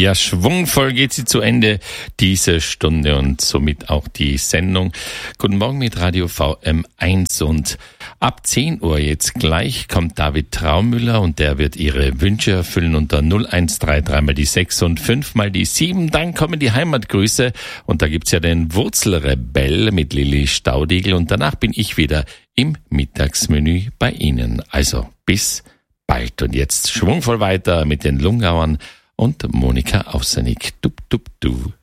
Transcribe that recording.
Ja, schwungvoll geht sie zu Ende, diese Stunde und somit auch die Sendung. Guten Morgen mit Radio VM1 und ab 10 Uhr jetzt gleich kommt David Traumüller und der wird Ihre Wünsche erfüllen unter 0133 mal die 6 und 5 mal die 7. Dann kommen die Heimatgrüße und da gibt's ja den Wurzelrebell mit Lilly Staudigl und danach bin ich wieder im Mittagsmenü bei Ihnen. Also bis bald und jetzt schwungvoll weiter mit den Lungauern und Monika Außernick. Dub, dub, du.